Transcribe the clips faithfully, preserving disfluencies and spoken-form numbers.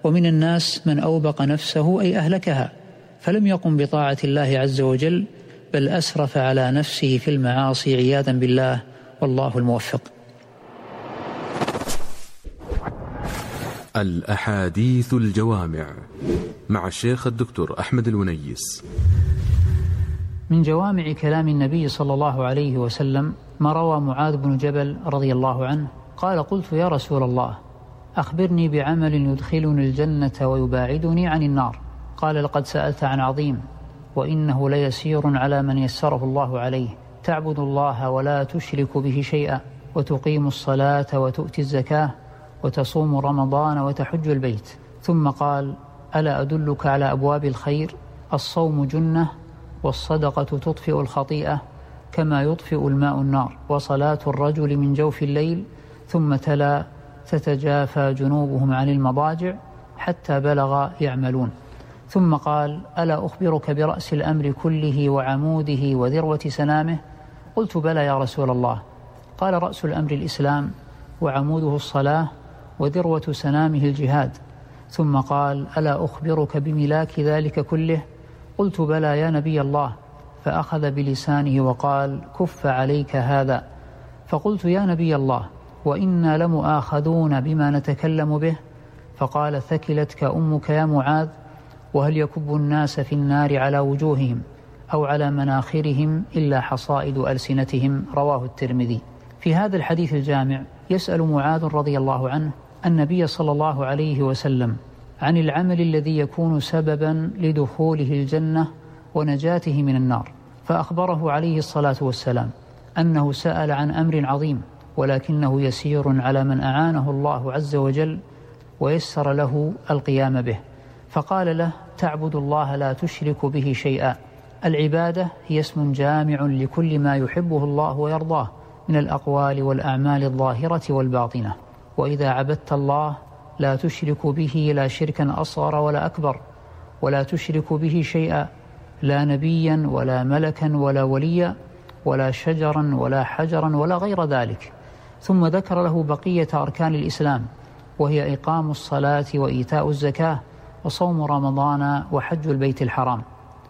ومن الناس من أوبق نفسه أي أهلكها، فلم يقم بطاعة الله عز وجل، بل أسرف على نفسه في المعاصي عياذا بالله، والله الموفق. الأحاديث الجوامع مع الشيخ الدكتور أحمد الونيس. من جوامع كلام النبي صلى الله عليه وسلم ما روى معاذ بن جبل رضي الله عنه قال: قلت يا رسول الله أخبرني بعمل يدخلني الجنة ويباعدني عن النار. قال: لقد سألت عن عظيم، وإنه ليسير على من يسره الله عليه، تعبد الله ولا تشرك به شيئا، وتقيم الصلاة وتؤتي الزكاة، وتصوم رمضان وتحج البيت. ثم قال: ألا أدلك على أبواب الخير؟ الصوم جنة، والصدقة تطفئ الخطيئة كما يطفئ الماء النار، وصلاة الرجل من جوف الليل. ثم تلا: تتجافى جنوبهم عن المضاجع حتى بلغ يعملون. ثم قال: ألا أخبرك برأس الأمر كله وعموده وذروة سنامه؟ قلت: بلى يا رسول الله. قال: رأس الأمر الإسلام، وعموده الصلاة، وذروة سنامه الجهاد. ثم قال: ألا أخبرك بملاك ذلك كله؟ قلت: بلى يا نبي الله. فأخذ بلسانه وقال: كف عليك هذا. فقلت: يا نبي الله، وإنا لمؤاخذون بما نتكلم به. فقال: ثكلتك أمك يا معاذ، وهل يكب الناس في النار على وجوههم أو على مناخرهم إلا حصائد ألسنتهم؟ رواه الترمذي. في هذا الحديث الجامع يسأل معاذ رضي الله عنه النبي صلى الله عليه وسلم عن العمل الذي يكون سببا لدخوله الجنة ونجاته من النار، فأخبره عليه الصلاة والسلام أنه سأل عن أمر عظيم، ولكنه يسير على من أعانه الله عز وجل ويسر له القيام به. فقال له: تعبد الله لا تشرك به شيئا. العبادة هي اسم جامع لكل ما يحبه الله ويرضاه من الأقوال والأعمال الظاهرة والباطنة. وإذا عبدت الله لا تشرك به لا شركا أصغر ولا أكبر، ولا تشرك به شيئا، لا نبيا ولا ملكا ولا وليا ولا شجرا ولا حجرا ولا غير ذلك. ثم ذكر له بقية أركان الإسلام، وهي إقام الصلاة وإيتاء الزكاة وصوم رمضان وحج البيت الحرام.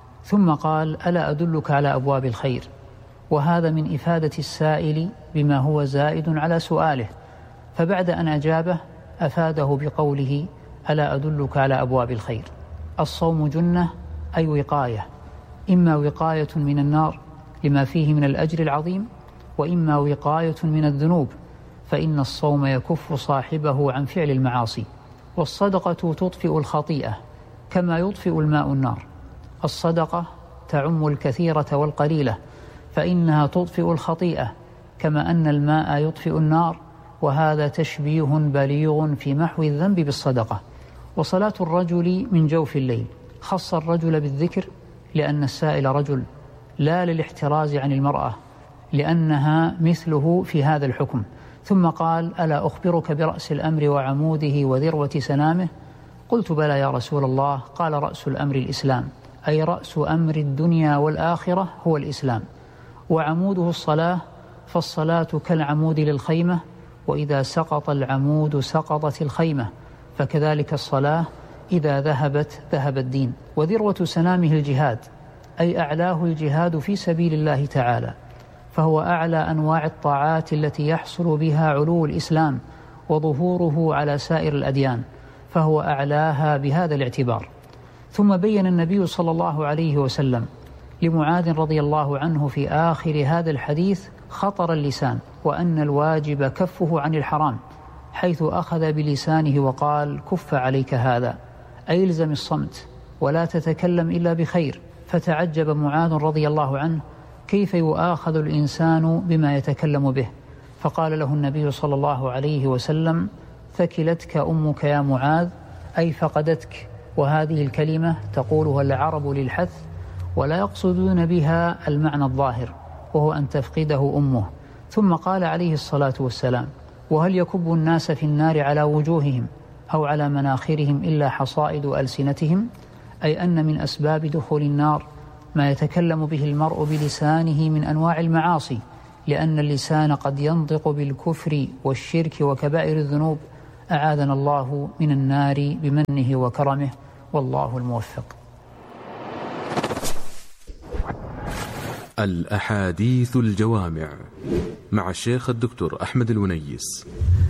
ثم قال: ألا أدلك على أبواب الخير؟ وهذا من إفادة السائل بما هو زائد على سؤاله. فبعد أن أجابه أفاده بقوله: ألا أدلك على أبواب الخير؟ الصوم جنة، أي وقاية، إما وقاية من النار لما فيه من الأجر العظيم، وإما وقاية من الذنوب، فإن الصوم يكف صاحبه عن فعل المعاصي. والصدقة تطفئ الخطيئة كما يطفئ الماء النار. الصدقة تعم الكثيرة والقليلة، فإنها تطفئ الخطيئة كما أن الماء يطفئ النار، وهذا تشبيه بليغ في محو الذنب بالصدقة. وصلاة الرجل من جوف الليل، خص الرجل بالذكر لأن السائل رجل، لا للاحتراز عن المرأة لأنها مثله في هذا الحكم. ثم قال: ألا أخبرك برأس الأمر وعموده وذروة سنامه؟ قلت: بلى يا رسول الله. قال: رأس الأمر الإسلام، أي رأس أمر الدنيا والآخرة هو الإسلام. وعموده الصلاة، فالصلاة كالعمود للخيمة، وإذا سقط العمود سقطت الخيمة، فكذلك الصلاة إذا ذهبت ذهب الدين. وذروة سنامه الجهاد، أي أعلاه الجهاد في سبيل الله تعالى، فهو أعلى أنواع الطاعات التي يحصل بها علو الإسلام وظهوره على سائر الأديان، فهو أعلاها بهذا الاعتبار. ثم بين النبي صلى الله عليه وسلم لمعاذ رضي الله عنه في آخر هذا الحديث خطر اللسان، وأن الواجب كفه عن الحرام، حيث أخذ بلسانه وقال: كف عليك هذا، أي الزم الصمت ولا تتكلم إلا بخير. فتعجب معاذ رضي الله عنه كيف يؤاخذ الإنسان بما يتكلم به، فقال له النبي صلى الله عليه وسلم: ثكلتك أمك يا معاذ، أي فقدتك. وهذه الكلمة تقولها العرب للحث، ولا يقصدون بها المعنى الظاهر، وهو أن تفقده أمه. ثم قال عليه الصلاة والسلام: وهل يكب الناس في النار على وجوههم أو على مناخرهم إلا حصائد ألسنتهم؟ أي أن من أسباب دخول النار ما يتكلم به المرء بلسانه من أنواع المعاصي، لأن اللسان قد ينطق بالكفر والشرك وكبائر الذنوب أعاذنا الله من النار بمنه وكرمه، والله الموفق. الأحاديث الجوامع مع الشيخ الدكتور أحمد الونيس.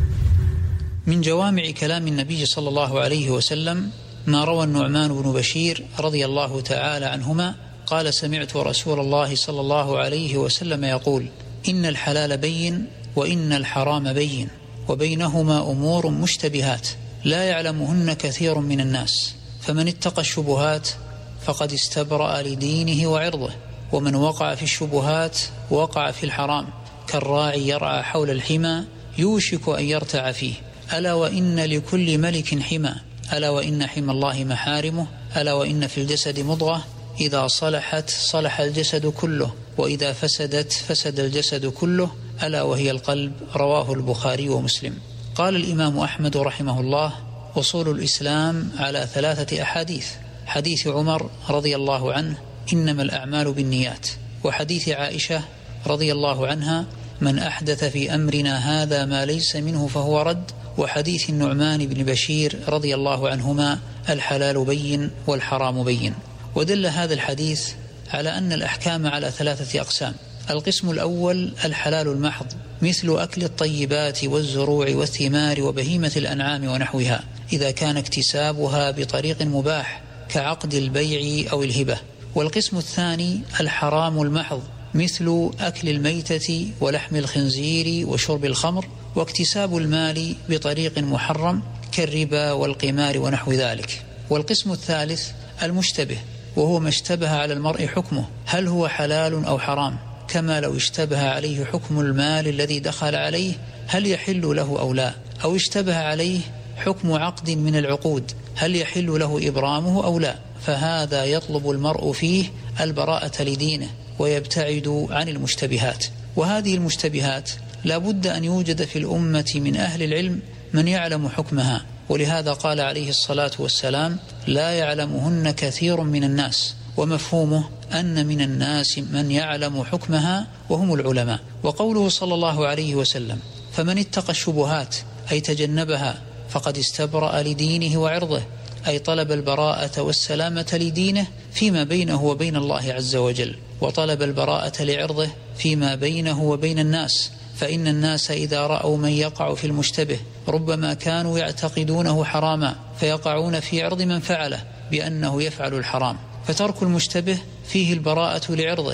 من جوامع كلام النبي صلى الله عليه وسلم ما روى النعمان بن بشير رضي الله تعالى عنهما قال: سمعت رسول الله صلى الله عليه وسلم يقول: إن الحلال بين وإن الحرام بين وبينهما أمور مشتبهات لا يعلمهن كثير من الناس، فمن اتقى الشبهات فقد استبرأ لدينه وعرضه، ومن وقع في الشبهات وقع في الحرام، كالراعي يرعى حول الحمى يوشك أن يرتع فيه. ألا وإن لكل ملك حمى، ألا وإن حمى الله محارمه، ألا وإن في الجسد مضغة إذا صلحت صلح الجسد كله، وإذا فسدت فسد الجسد كله، ألا وهي القلب. رواه البخاري ومسلم. قال الإمام أحمد رحمه الله: أصول الإسلام على ثلاثة أحاديث: حديث عمر رضي الله عنه: إنما الأعمال بالنيات، وحديث عائشة رضي الله عنها: من أحدث في أمرنا هذا ما ليس منه فهو رد، وحديث النعمان بن بشير رضي الله عنهما: الحلال بين والحرام بين. ودل هذا الحديث على أن الأحكام على ثلاثة أقسام: القسم الأول الحلال المحض، مثل أكل الطيبات والزروع والثمار وبهيمة الأنعام ونحوها، إذا كان اكتسابها بطريق مباح كعقد البيع أو الهبة. والقسم الثاني الحرام المحض، مثل أكل الميتة ولحم الخنزير وشرب الخمر واكتساب المال بطريق محرم كالربا والقمار ونحو ذلك. والقسم الثالث المشتبه، وهو ما اشتبه على المرء حكمه، هل هو حلال أو حرام، كما لو اشتبه عليه حكم المال الذي دخل عليه هل يحل له أو لا، أو اشتبه عليه حكم عقد من العقود هل يحل له إبرامه أو لا، فهذا يطلب المرء فيه البراءة لدينه ويبتعد عن المشتبهات. وهذه المشتبهات لا بد أن يوجد في الأمة من أهل العلم من يعلم حكمها، ولهذا قال عليه الصلاة والسلام: لا يعلمهن كثير من الناس، ومفهومه أن من الناس من يعلم حكمها وهم العلماء. وقوله صلى الله عليه وسلم: فمن اتقى الشبهات أي تجنبها فقد استبرأ لدينه وعرضه، أي طلب البراءة والسلامة لدينه فيما بينه وبين الله عز وجل، وطلب البراءة لعرضه فيما بينه وبين الناس، فإن الناس إذا رأوا من يقع في المشتبه ربما كانوا يعتقدونه حراما فيقعون في عرض من فعله بأنه يفعل الحرام، فترك المشتبه فيه البراءة لعرضه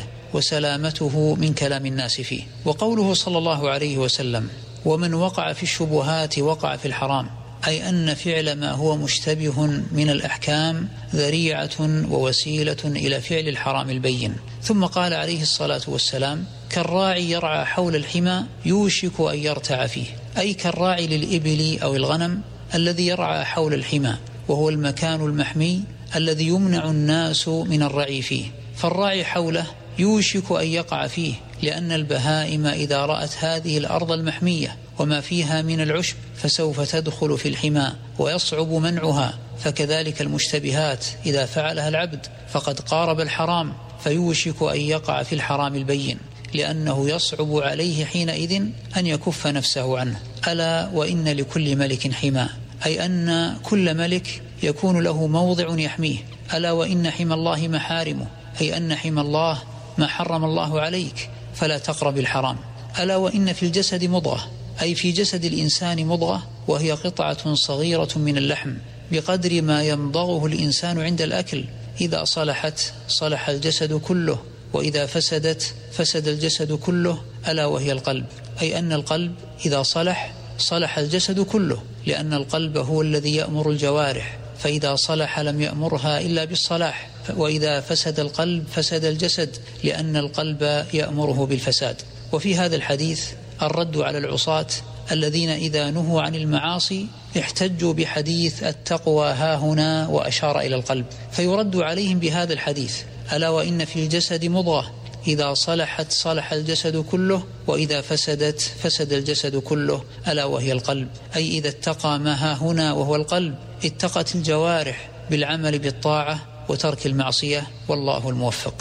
وسلامته من كلام الناس فيه. وقوله صلى الله عليه وسلم: ومن وقع في الشبهات وقع في الحرام، أي أن فعل ما هو مشتبه من الأحكام ذريعة ووسيلة إلى فعل الحرام البين. ثم قال عليه الصلاة والسلام: كالراعي يرعى حول الحمى يوشك أن يرتع فيه، أي كالراعي للإبل أو الغنم الذي يرعى حول الحمى، وهو المكان المحمي الذي يمنع الناس من الرعي فيه، فالراعي حوله يوشك أن يقع فيه، لأن البهائم إذا رأت هذه الأرض المحمية وما فيها من العشب فسوف تدخل في الحمى ويصعب منعها، فكذلك المشتبهات إذا فعلها العبد فقد قارب الحرام فيوشك أن يقع في الحرام البين، لأنه يصعب عليه حينئذ أن يكف نفسه عنه. ألا وإن لكل ملك حمى، أي أن كل ملك يكون له موضع يحميه. ألا وإن حمى الله محارمه، أي أن حمى الله ما حرم الله عليك فلا تقرب الحرام. ألا وإن في الجسد مضغة، أي في جسد الإنسان مضغة، وهي قطعة صغيرة من اللحم بقدر ما يمضغه الإنسان عند الأكل، إذا صلحت صلح الجسد كله، وإذا فسدت فسد الجسد كله، ألا وهي القلب، أي أن القلب إذا صلح صلح الجسد كله، لأن القلب هو الذي يأمر الجوارح، فإذا صلح لم يأمرها إلا بالصلاح، وإذا فسد القلب فسد الجسد، لأن القلب يأمره بالفساد. وفي هذا الحديث الرد على العصاة الذين إذا نهوا عن المعاصي احتجوا بحديث التقوى ها هنا وأشار إلى القلب، فيرد عليهم بهذا الحديث: ألا وإن في الجسد مضغة إذا صلحت صلح الجسد كله، وإذا فسدت فسد الجسد كله، ألا وهي القلب، أي إذا اتقى ما ها هنا وهو القلب اتقت الجوارح بالعمل بالطاعة وترك المعصية، والله الموفق.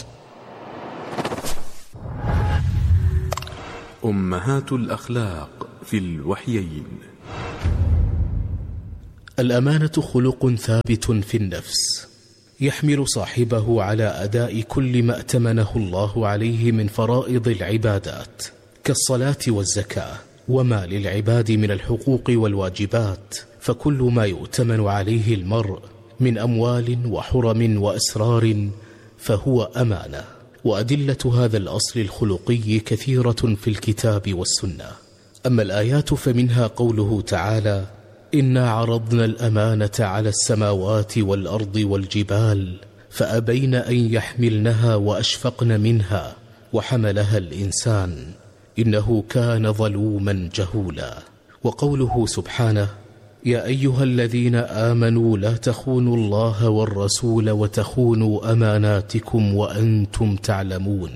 أمهات الأخلاق في الوحيين. الأمانة خلق ثابت في النفس يحمل صاحبه على أداء كل ما ائتمنه الله عليه من فرائض العبادات كالصلاة والزكاة، وما للعباد من الحقوق والواجبات، فكل ما يؤتمن عليه المرء من أموال وحرم وأسرار فهو أمانة. وأدلة هذا الأصل الخلقي كثيرة في الكتاب والسنة. أما الآيات فمنها قوله تعالى: إنا عرضنا الأمانة على السماوات والأرض والجبال فأبين أن يحملنها وأشفقن منها وحملها الإنسان إنه كان ظلوما جهولا. وقوله سبحانه: يا أيها الذين آمنوا لا تخونوا الله والرسول وتخونوا أماناتكم وأنتم تعلمون.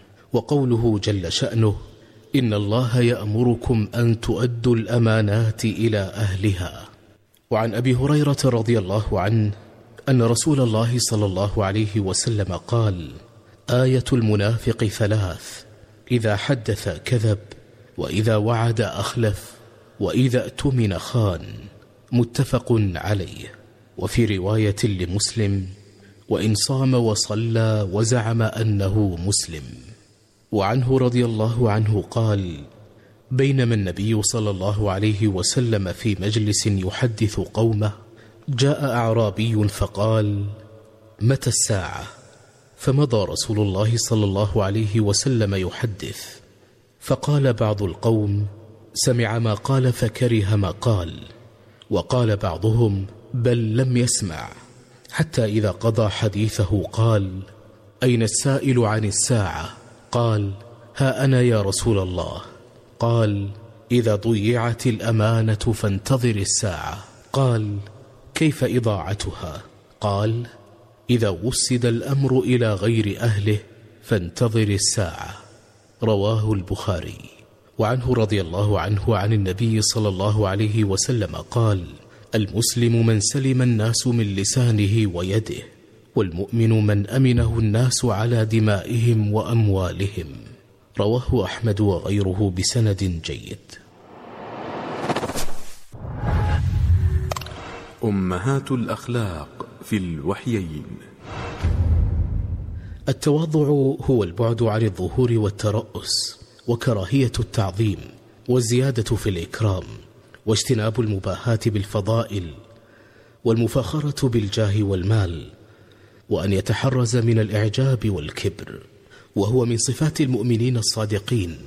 وقوله جل شأنه: إن الله يأمركم أن تؤدوا الأمانات إلى أهلها. وعن أبي هريرة رضي الله عنه أن رسول الله صلى الله عليه وسلم قال: آية المنافق ثلاث: إذا حدث كذب، وإذا وعد أخلف، وإذا اؤتمن خان. متفق عليه. وفي رواية لمسلم: وإن صام وصلى وزعم أنه مسلم. وعنه رضي الله عنه قال: بينما النبي صلى الله عليه وسلم في مجلس يحدث قومه جاء أعرابي فقال: متى الساعة؟ فمضى رسول الله صلى الله عليه وسلم يحدث، فقال بعض القوم: سمع ما قال فكره ما قال. وقال بعضهم: بل لم يسمع. حتى إذا قضى حديثه قال: أين السائل عن الساعة؟ قال: ها أنا يا رسول الله. قال: إذا ضيعت الأمانة فانتظر الساعة. قال: كيف إضاعتها؟ قال: إذا وسد الأمر إلى غير أهله فانتظر الساعة. رواه البخاري. وعنه رضي الله عنه عن النبي صلى الله عليه وسلم قال: المسلم من سلم الناس من لسانه ويده، والمؤمن من أمنه الناس على دمائهم وأموالهم. رواه أحمد وغيره بسند جيد. أمهات الأخلاق في الوحيين. التواضع هو البعد عن الظهور والترأس، وكراهية التعظيم، والزيادة في الإكرام، واجتناب المباهاة بالفضائل، والمفاخرة بالجاه والمال، وأن يتحرز من الإعجاب والكبر، وهو من صفات المؤمنين الصادقين.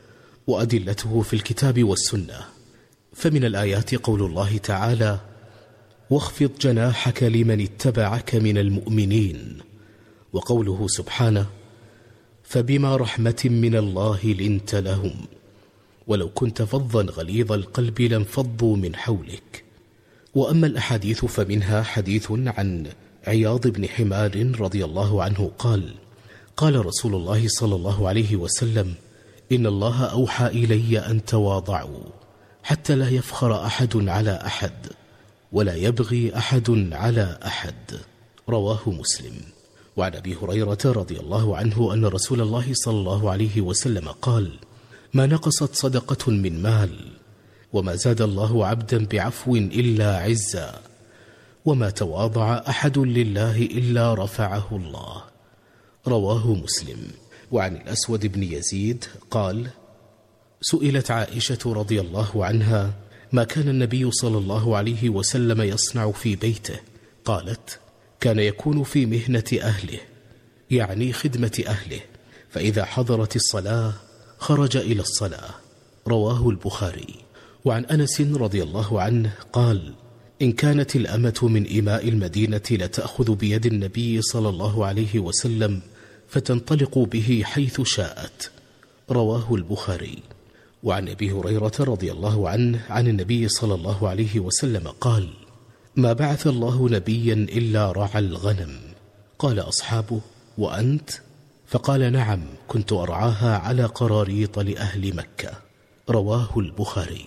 وأدلته في الكتاب والسنة، فمن الآيات قول الله تعالى: واخفض جناحك لمن اتبعك من المؤمنين. وقوله سبحانه: فبما رحمة من الله لنت لهم، ولو كنت فظا غليظ القلب لانفضوا من حولك. وأما الأحاديث فمنها حديث عن عياض بن حمار رضي الله عنه قال: قال رسول الله صلى الله عليه وسلم: إن الله أوحى إلي أن تواضعوا حتى لا يفخر أحد على أحد، ولا يبغي أحد على أحد. رواه مسلم. وعن أبي هريرة رضي الله عنه أن رسول الله صلى الله عليه وسلم قال: ما نقصت صدقة من مال، وما زاد الله عبدا بعفو إلا عزا، وما تواضع أحد لله إلا رفعه الله. رواه مسلم. وعن الأسود بن يزيد قال: سئلت عائشة رضي الله عنها ما كان النبي صلى الله عليه وسلم يصنع في بيته؟ قالت: كان يكون في مهنة أهله، يعني خدمة أهله، فإذا حضرت الصلاة خرج إلى الصلاة. رواه البخاري. وعن أنس رضي الله عنه قال: إن كانت الأمة من إماء المدينة لتأخذ بيد النبي صلى الله عليه وسلم فتنطلق به حيث شاءت. رواه البخاري. وعن أبي هريرة رضي الله عنه عن النبي صلى الله عليه وسلم قال: ما بعث الله نبيا إلا رعى الغنم. قال أصحابه: وأنت؟ فقال: نعم، كنت أرعاها على قراريط لأهل مكة. رواه البخاري.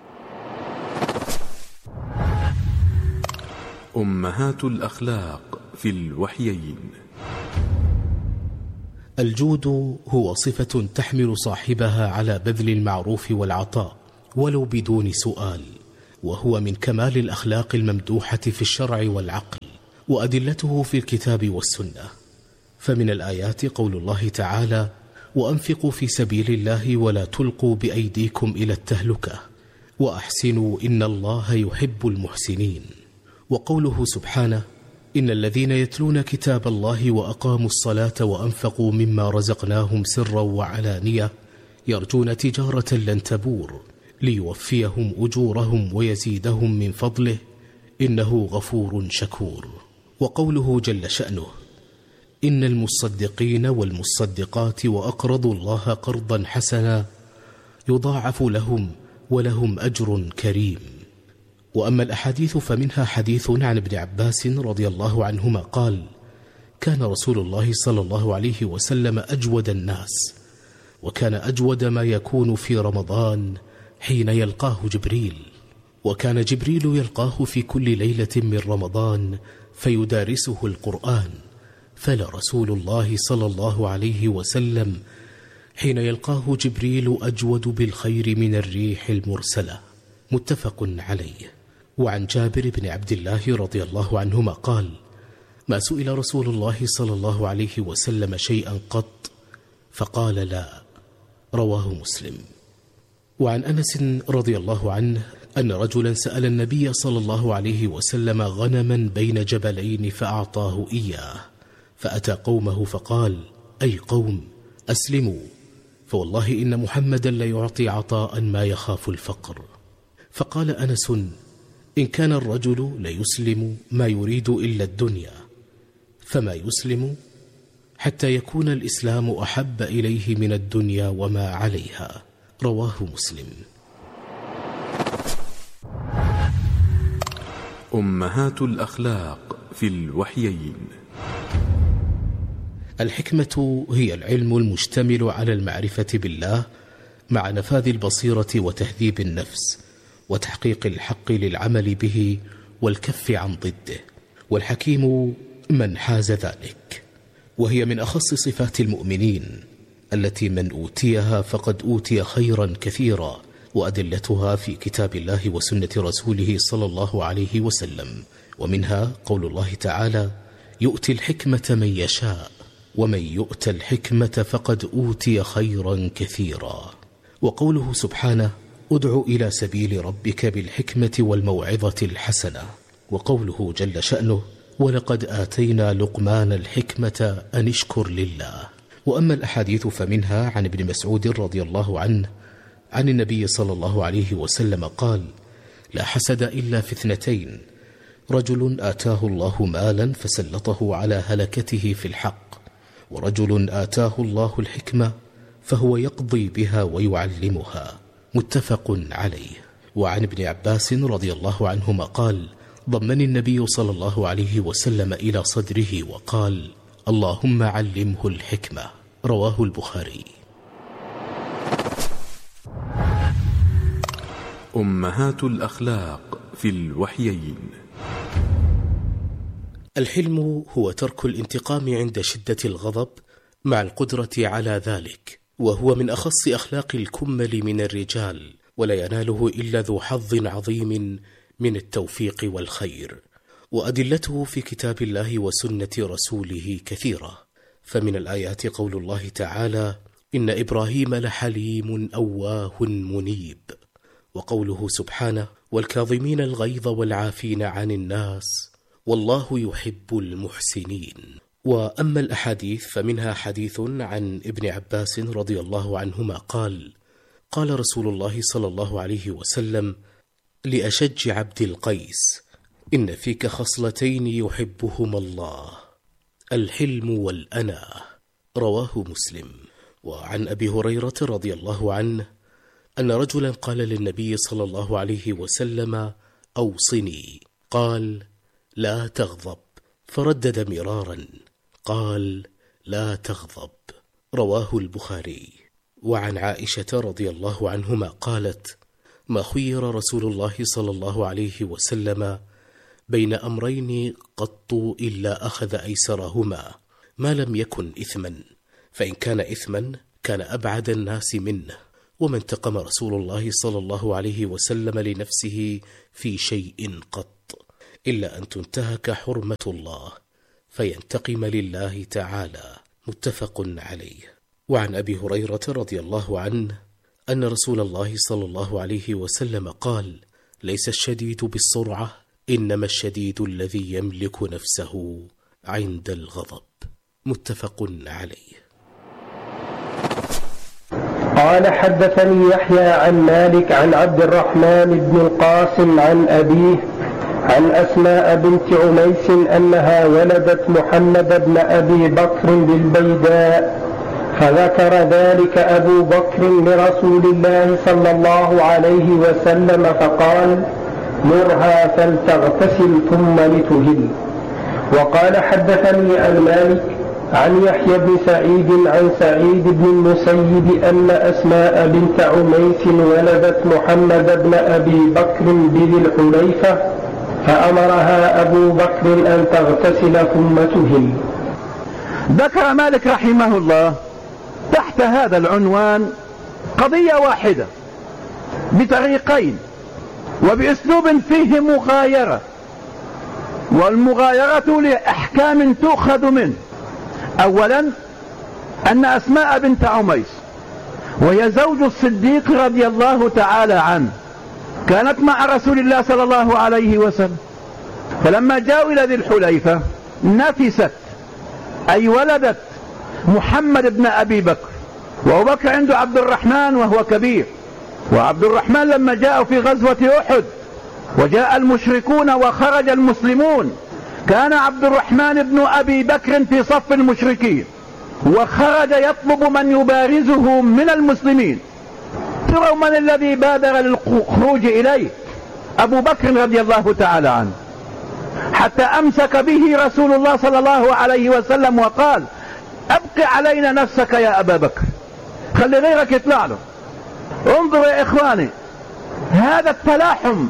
أمهات الأخلاق في الوحيين. الجود هو صفة تحمل صاحبها على بذل المعروف والعطاء ولو بدون سؤال، وهو من كمال الأخلاق الممدوحة في الشرع والعقل، وأدلته في الكتاب والسنة. فمن الآيات قول الله تعالى: وأنفقوا في سبيل الله ولا تلقوا بأيديكم إلى التهلكة وأحسنوا إن الله يحب المحسنين. وقوله سبحانه: إن الذين يتلون كتاب الله وأقاموا الصلاة وأنفقوا مما رزقناهم سرا وعلانية يرجون تجارة لن تبور ليوفيهم أجورهم ويزيدهم من فضله إنه غفور شكور. وقوله جل شأنه: إن المصدقين والمصدقات وأقرضوا الله قرضا حسنا يضاعف لهم ولهم أجر كريم. وأما الأحاديث فمنها حديث عن ابن عباس رضي الله عنهما قال: كان رسول الله صلى الله عليه وسلم أجود الناس، وكان أجود ما يكون في رمضان حين يلقاه جبريل، وكان جبريل يلقاه في كل ليلة من رمضان فيدارسه القرآن، فلرسول الله صلى الله عليه وسلم حين يلقاه جبريل أجود بالخير من الريح المرسلة. متفق عليه. وعن جابر بن عبد الله رضي الله عنهما قال: ما سئل رسول الله صلى الله عليه وسلم شيئا قط فقال لا. رواه مسلم. وعن أنس رضي الله عنه أن رجلا سأل النبي صلى الله عليه وسلم غنما بين جبلين فأعطاه إياه، فأتى قومه فقال: أي قوم أسلموا، فوالله إن محمدا ليعطي عطاء ما يخاف الفقر. فقال أنس: إن كان الرجل ليسلم ما يريد إلا الدنيا، فما يسلم حتى يكون الإسلام أحب إليه من الدنيا وما عليها. رواه مسلم. أمهات الأخلاق في الوحيين. الحكمة هي العلم المشتمل على المعرفة بالله مع نفاذ البصيرة وتهذيب النفس وتحقيق الحق للعمل به والكف عن ضده، والحكيم من حاز ذلك، وهي من أخص صفات المؤمنين التي من أوتيها فقد أوتي خيرا كثيرا، وأدلتها في كتاب الله وسنة رسوله صلى الله عليه وسلم. ومنها قول الله تعالى: يؤتي الحكمة من يشاء ومن يؤت الحكمة فقد أوتي خيرا كثيرا. وقوله سبحانه: ادع إلى سبيل ربك بالحكمة والموعظة الحسنة. وقوله جل شأنه: ولقد آتينا لقمان الحكمة أن اشكر لله. وأما الأحاديث فمنها عن ابن مسعود رضي الله عنه عن النبي صلى الله عليه وسلم قال: لا حسد إلا في اثنتين: رجل آتاه الله مالا فسلطه على هلكته في الحق، ورجل آتاه الله الحكمة فهو يقضي بها ويعلمها. متفق عليه. وعن ابن عباس رضي الله عنهما قال: ضمني النبي صلى الله عليه وسلم إلى صدره وقال: اللهم علمه الحكمة. رواه البخاري. أمهات الأخلاق في الوحيين. الحلم هو ترك الانتقام عند شدة الغضب مع القدرة على ذلك، وهو من أخص أخلاق الكمل من الرجال، ولا يناله إلا ذو حظ عظيم من التوفيق والخير. وأدلته في كتاب الله وسنة رسوله كثيرة، فمن الآيات قول الله تعالى: إن إبراهيم لحليم أواه منيب. وقوله سبحانه: والكاظمين الغيظ والعافين عن الناس والله يحب المحسنين. وأما الأحاديث فمنها حديث عن ابن عباس رضي الله عنهما قال: قال رسول الله صلى الله عليه وسلم لأشج عبد القيس: إن فيك خصلتين يحبهما الله، الحلم والأناة. رواه مسلم. وعن أبي هريرة رضي الله عنه أن رجلا قال للنبي صلى الله عليه وسلم: أوصني. قال: لا تغضب. فردد مرارا: قال: لا تغضب. رواه البخاري. وعن عائشة رضي الله عنهما قالت: ما خير رسول الله صلى الله عليه وسلم بين أمرين قط إلا أخذ أيسرهما ما لم يكن إثما، فإن كان إثما كان أبعد الناس منه، وما انتقم رسول الله صلى الله عليه وسلم لنفسه في شيء قط، إلا أن تنتهك حرمة الله فينتقم لله تعالى. متفق عليه. وعن أبي هريرة رضي الله عنه أن رسول الله صلى الله عليه وسلم قال: ليس الشديد بالسرعة، إنما الشديد الذي يملك نفسه عند الغضب. متفق عليه. قال: حدثني يحيى عن مالك عن عبد الرحمن بن القاسم عن أبيه عن أسماء بنت عميس أنها ولدت محمد بن أبي بكر بالبيداء، فذكر ذلك أبو بكر لرسول الله صلى الله عليه وسلم فقال: مرها فلتغتسل ثم لتهل. وقال: حدثني عن مالك عن يحيى بن سعيد عن سعيد بن المسيب أن أسماء بنت عميس ولدت محمد بن أبي بكر بذي الحليفة، فأمرها أبو بكر أن تغتسل ثم تهل. ذكر مالك رحمه الله تحت هذا العنوان قضية واحدة بطريقين وبأسلوب فيه مغايرة، والمغايرة لأحكام تؤخذ منه. أولا، أن أسماء بنت عميس وهي زوج الصديق رضي الله تعالى عنه كانت مع رسول الله صلى الله عليه وسلم، فلما جاءوا إلى ذي الحليفة نفست، أي ولدت محمد بن أبي بكر، وأبو بكر عنده عبد الرحمن وهو كبير. وعبد الرحمن لما جاءوا في غزوة أحد وجاء المشركون وخرج المسلمون، كان عبد الرحمن بن أبي بكر في صف المشركين وخرج يطلب من يبارزه من المسلمين. تروا من الذي بادر للخروج إليه؟ أبو بكر رضي الله تعالى عنه، حتى أمسك به رسول الله صلى الله عليه وسلم وقال: أبق علينا نفسك يا أبا بكر، خلي غيرك يطلع له. انظروا يا إخواني، هذا التلاحم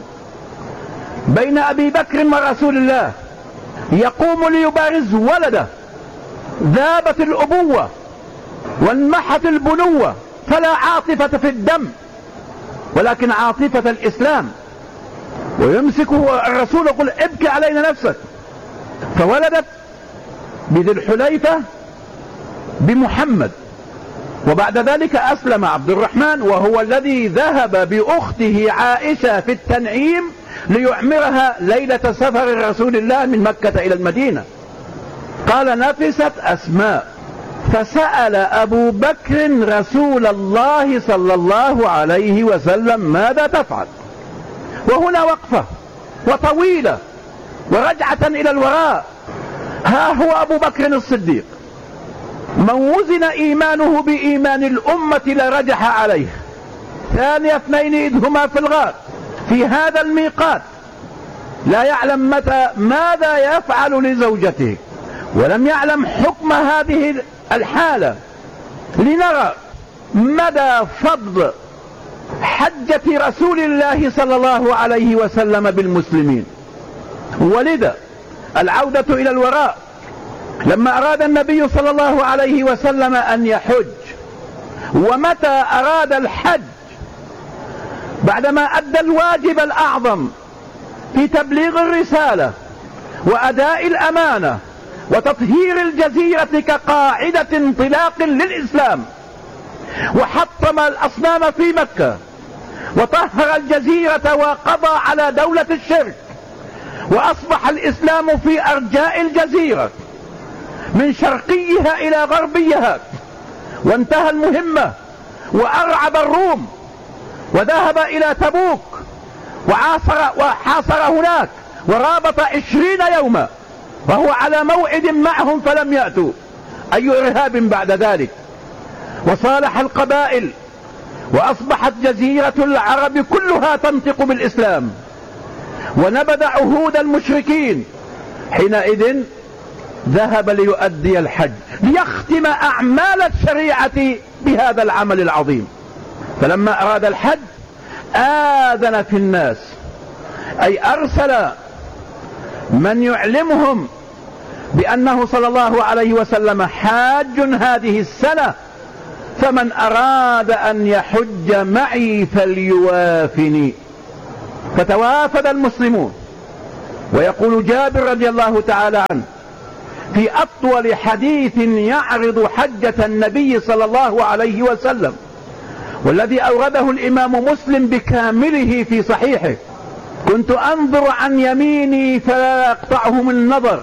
بين أبي بكر ورسول الله، يقوم ليبارز ولده، ذابت الأبوة وانمحت البنوة، فلا عاطفة في الدم ولكن عاطفة الإسلام. ويمسكه الرسول يقول: ابكي علينا نفسك. فولدت بذي الحليفة بمحمد، وبعد ذلك أسلم عبد الرحمن، وهو الذي ذهب بأخته عائشة في التنعيم ليعمرها ليلة سفر رسول الله من مكة إلى المدينة. قال: نفست أسماء، فسأل أبو بكر رسول الله صلى الله عليه وسلم: ماذا تفعل؟ وهنا وقفة وطويلة ورجعة إلى الوراء. ها هو أبو بكر الصديق، من وزن إيمانه بإيمان الأمة لرجح عليه. ثاني اثنين إذ هما في الغار في هذا الميقات، لا يعلم متى ماذا يفعل لزوجته، ولم يعلم حكم هذه الحالة. لنرى مدى فضل حجة رسول الله صلى الله عليه وسلم بالمسلمين. ولذا العودة إلى الوراء، لما أراد النبي صلى الله عليه وسلم أن يحج، ومتى أراد الحج بعدما أدى الواجب الأعظم في تبليغ الرسالة وأداء الأمانة وتطهير الجزيرة كقاعدة انطلاق للإسلام، وحطم الأصنام في مكة وطهر الجزيرة وقضى على دولة الشرك، وأصبح الإسلام في أرجاء الجزيرة من شرقيها إلى غربيها، وانتهى المهمة وأرعب الروم وذهب إلى تبوك وعاصر وحاصر هناك ورابط عشرين يوما وهو على موعد معهم فلم يأتوا. أي إرهاب بعد ذلك. وصالح القبائل وأصبحت جزيرة العرب كلها تنطق بالإسلام، ونبذ عهود المشركين. حينئذ ذهب ليؤدي الحج ليختم أعمال الشريعة بهذا العمل العظيم. فلما أراد الحج آذن في الناس، أي أرسل من يعلمهم بأنه صلى الله عليه وسلم حاج هذه السنة، فمن أراد أن يحج معي فليوافني. فتوافد المسلمون. ويقول جابر رضي الله تعالى عنه في أطول حديث يعرض حجة النبي صلى الله عليه وسلم، والذي أورده الإمام مسلم بكامله في صحيحه: كنت أنظر عن يميني فلا يقطعهم النظر،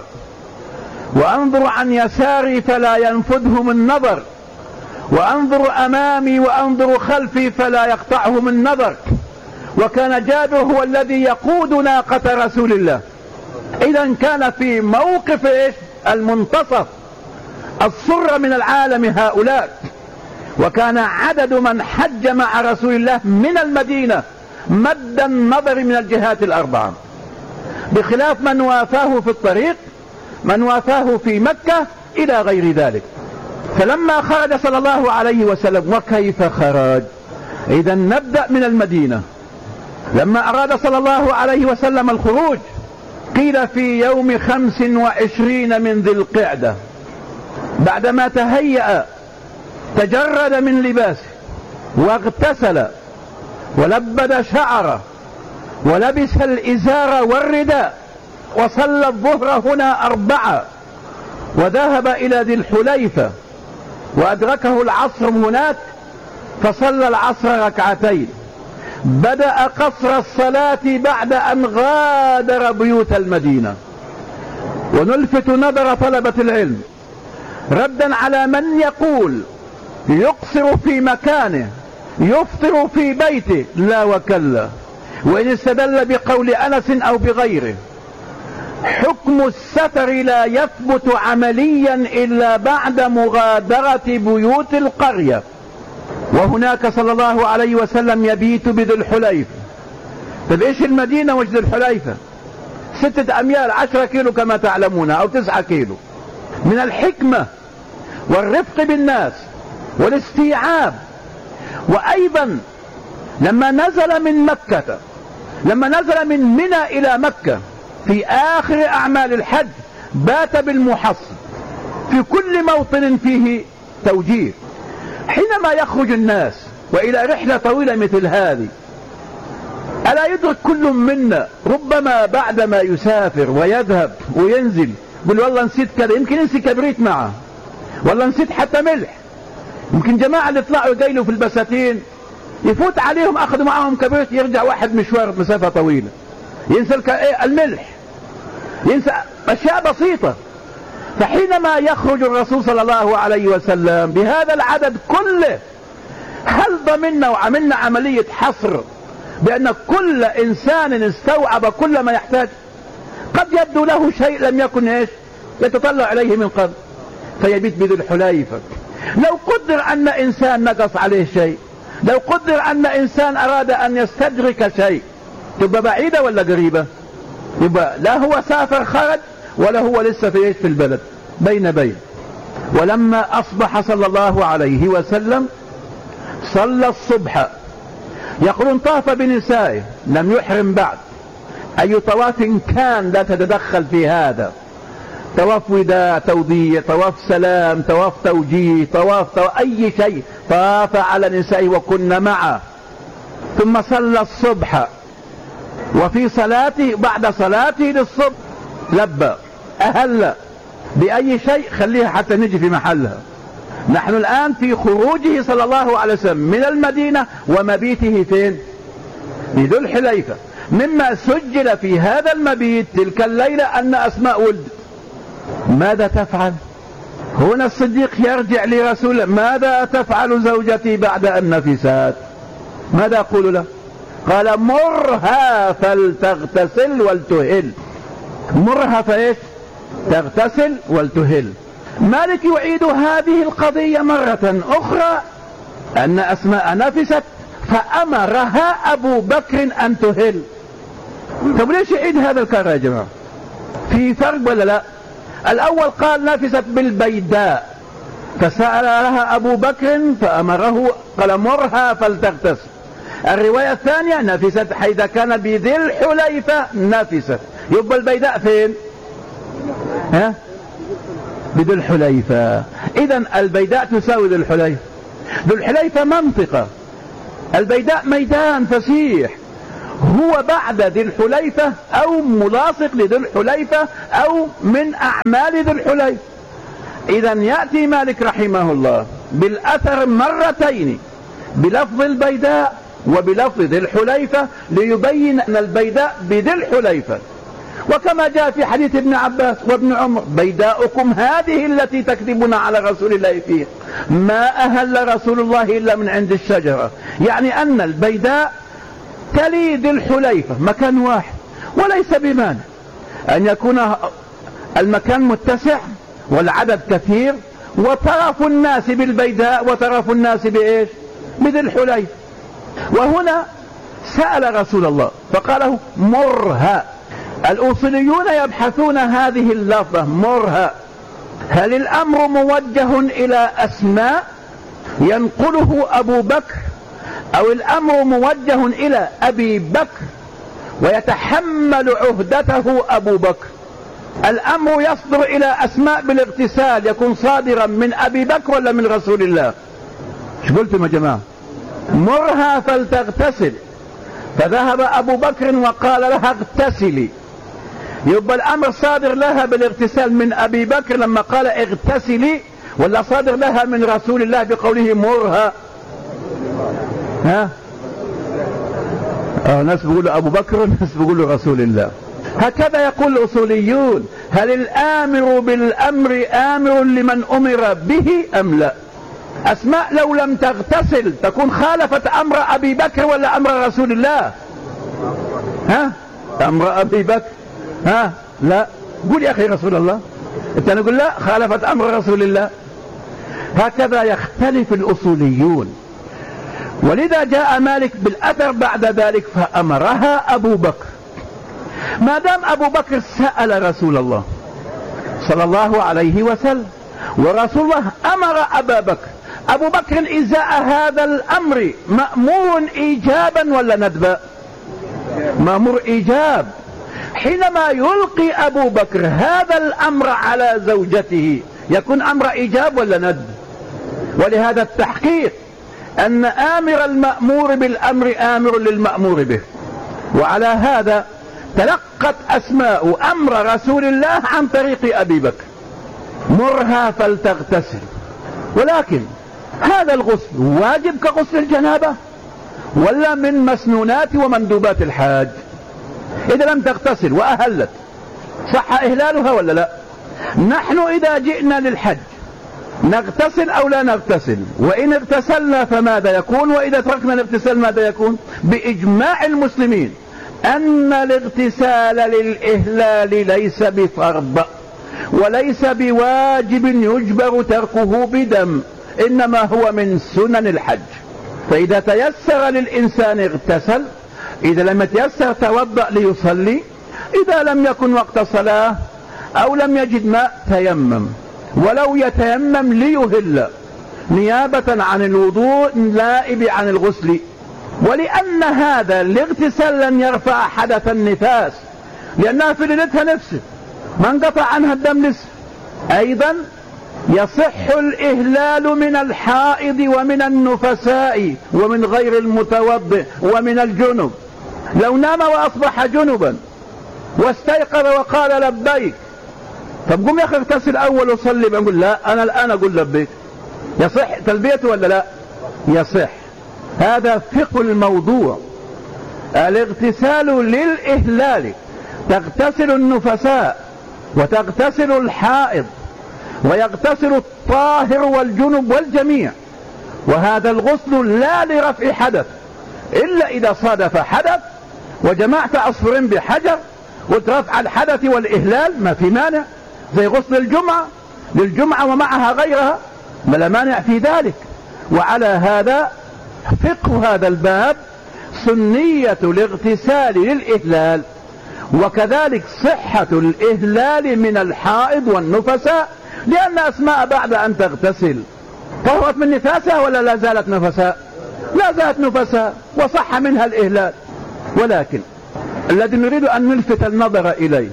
وأنظر عن يساري فلا ينفذهم النظر، وأنظر أمامي وأنظر خلفي فلا يقطعهم النظر. وكان جابر هو الذي يقود ناقة رسول الله. إذا كان في موقف إيش؟ المنتصف، السر من العالم هؤلاء. وكان عدد من حج مع رسول الله من المدينة مد النظر من الجهات الأربعة، بخلاف من وافاه في الطريق، من وافاه في مكة إلى غير ذلك. فلما خرج صلى الله عليه وسلم، وكيف خرج؟ إذا نبدأ من المدينة. لما أراد صلى الله عليه وسلم الخروج قيل في يوم خمس وعشرين من ذي القعدة، بعدما تهيأ تجرد من لباسه واغتسل ولبد شعره ولبس الإزار والرداء، وصلى الظهر هنا أربعة، وذهب إلى ذي الحليفة وأدركه العصر هناك فصلى العصر ركعتين. بدأ قصر الصلاة بعد أن غادر بيوت المدينة. ونلفت نظر طلبة العلم ردا على من يقول يقصر في مكانه يفطر في بيته، لا وكلا. وإن استدل بقول أنس أو بغيره، حكم السفر لا يثبت عمليا إلا بعد مغادرة بيوت القرية. وهناك صلى الله عليه وسلم يبيت بذي الحليفة. طيب ايش المدينة وش ذي الحليفة؟ ستة أميال، عشرة كيلو كما تعلمون، أو تسعة كيلو. من الحكمة والرفق بالناس والاستيعاب. وأيضا لما نزل من مكة، لما نزل من منى إلى مكة في آخر أعمال الحج، بات بالمحصن في كل موطن فيه توجيه. حينما يخرج الناس وإلى رحلة طويلة مثل هذه، ألا يدرك كل منا ربما بعدما يسافر ويذهب وينزل يقول والله نسيت كذا، يمكن ينسي كبريت معه، والله نسيت حتى ملح. يمكن جماعة اللي يطلعوا يقيلوا في البساتين يفوت عليهم أخذوا معهم كبريت، يرجع واحد مشوار مسافة طويلة ينسى الملح، ينسى أشياء بسيطة. فحينما يخرج الرسول صلى الله عليه وسلم بهذا العدد كله، هل ضمننا وعملنا عملية حصر بأن كل إنسان استوعب كل ما يحتاج؟ قد يبدو له شيء لم يكن إيش يتطلع إليه من قبل، فيبيت بذي الحليفة. لو قدر أن إنسان نقص عليه شيء، لو قدر أن إنسان أراد أن يستدرك شيء، تبقى بعيدة ولا قريبة؟ يبقى لا هو سافر خرج ولا هو لسه في إيش في البلد، بين بين. ولما أصبح صلى الله عليه وسلم صلى الصبح، يقولون طاف بنسائه، لم يحرم بعد. أي طواف كان لا تتدخل في هذا، طواف وداع، توديع، طواف سلام، طواف توجيه، طواف تو... أي شيء، طاف على نسائه وكن معه. ثم صلى الصبح، وفي صلاته بعد صلاته للصبح لبى أهل بأي شيء، خليها حتى نجي في محلها. نحن الآن في خروجه صلى الله عليه وسلم من المدينة ومبيته فين؟ في ذو الحليفة. مما سجل في هذا المبيت تلك الليلة أن أسماء ولد. ماذا تفعل؟ هنا الصديق يرجع لرسوله: ماذا تفعل زوجتي بعد أن نفست؟ ماذا يقول له؟ قال: مرها فلتغتسل ولتهل. مرها فايش؟ تغتسل ولتهل. مالك يعيد هذه القضية مرة أخرى، أن أسماء نفست فأمرها أبو بكر أن تهل. طب ليش يعيد هذا الكرر يا جماعة؟ في فرق ولا لا؟ الأول قال نفست بالبيداء، فسأل لها أبو بكر فأمره قال مرها فلتغتسل. الرواية الثانية نفست حيث كان بذي الحليفة نفست. يبقى البيداء فين؟ ها؟ بذي الحليفة. إذن البيداء تساوي ذي الحليفة. ذو الحليفة منطقة، البيداء ميدان فسيح، هو بعد ذي الحليفة أو ملاصق لذي الحليفة أو من أعمال ذي الحليفة. إذا يأتي مالك رحمه الله بالأثر مرتين بلفظ البيداء وبلفظ ذي الحليفة ليبين أن البيداء بذي الحليفة، وكما جاء في حديث ابن عباس وابن عمر: بيداؤكم هذه التي تكذبون على رسول الله فيها، ما أهل رسول الله إلا من عند الشجرة. يعني أن البيداء تلي ذي الحليفة مكان واحد، وليس بمانع أن يكون المكان متسع والعدد كثير، وطرف الناس بالبيداء وطرف الناس بإيش؟ بذي الحليفة. وهنا سأل رسول الله فقاله: مرها. الأصوليون يبحثون هذه اللفظة مرها، هل الأمر موجه إلى أسماء ينقله أبو بكر، أو الأمر موجه إلى أبي بكر ويتحمل عهدته أبو بكر؟ الأمر يصدر إلى أسماء بالاغتسال يكون صادرا من أبي بكر ولا من رسول الله؟ ايش قلتم يا جماعة؟ مرها فلتغتسل، فذهب أبو بكر وقال لها اغتسلي، يبقى الأمر صادر لها بالاغتسال من أبي بكر لما قال اغتسلي، ولا صادر لها من رسول الله بقوله مرها؟ ها؟ آه ناس بيقولوا أبو بكر وناس بيقولوا رسول الله. هكذا يقول الأصوليون: هل الآمر بالأمر آمر لمن أمر به أم لا؟ أسماء لو لم تغتسل تكون خالفت أمر أبي بكر ولا أمر رسول الله؟ ها؟ أمر أبي بكر. ها؟ لا، قول يا أخي رسول الله، أنت نقول لا، خالفت أمر رسول الله. هكذا يختلف الأصوليون. ولذا جاء مالك بالأثر بعد ذلك فأمرها أبو بكر. ما دام أبو بكر سأل رسول الله صلى الله عليه وسلم ورسول الله أمر أبا بكر، أبو بكر إزاء هذا الأمر مأمور إيجابا ولا ندبا؟ مأمور إيجاب. حينما يلقي أبو بكر هذا الأمر على زوجته يكون أمر إيجاب ولا ندب؟ ولهذا التحقيق أن آمر المأمور بالأمر آمر للمأمور به. وعلى هذا تلقت أسماء أمر رسول الله عن طريق أبي بكر: مرها فلتغتسل. ولكن هذا الغسل واجب كغسل الجنابة ولا من مسنونات ومندوبات الحاج؟ إذا لم تغتسل وأهلت صح إهلالها ولا لا؟ نحن إذا جئنا للحج نغتسل أو لا نغتسل؟ وإن اغتسلنا فماذا يكون؟ وإذا تركنا الاغتسال ماذا يكون؟ بإجماع المسلمين أن الاغتسال للإهلال ليس بفرض وليس بواجب يجبر تركه بدم، إنما هو من سنن الحج. فإذا تيسر للإنسان اغتسل، إذا لم يتيسر توضأ ليصلي، إذا لم يكن وقت صلاة أو لم يجد ماء تيمم، ولو يتيمم ليهل نيابة عن الوضوء نائب عن الغسل. ولأن هذا الاغتسال لن يرفع حدث النفاس، لأنها في ليلتها نفسه ما انقطع عنها الدم لسه. أيضا يصح الإهلال من الحائض ومن النفساء ومن غير المتوضئ ومن الجنب. لو نام وأصبح جنبا واستيقظ وقال لبيك، طب قم يا أخي اغتسل أول وصلي، بنقول لا أنا الآن أقول لبيك، يصح تلبيته ولا لا؟ يصح. هذا فقه الموضوع. الاغتسال للإهلال، تغتسل النفساء وتغتسل الحائض ويغتسل الطاهر والجنب والجميع، وهذا الغسل لا لرفع حدث إلا إذا صادف حدث وجمعت عصفورين بحجر وترفع الحدث والإهلال ما في مانع، زي غسل الجمعة للجمعة ومعها غيرها ما لا مانع في ذلك. وعلى هذا فقه هذا الباب سنية الاغتسال للإهلال، وكذلك صحة الإهلال من الحائض والنفساء، لأن أسماء بعد أن تغتسل طهرت من نفاسها ولا لا زالت نفساء؟ لا زالت نفساء وصح منها الإهلال. ولكن الذي نريد أن نلفت النظر إليه،